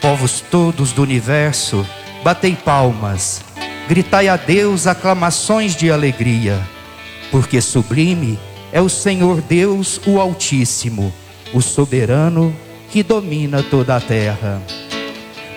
Povos todos do universo, batei palmas, gritai a Deus aclamações de alegria, porque sublime é o Senhor Deus, o Altíssimo, o soberano que domina toda a terra.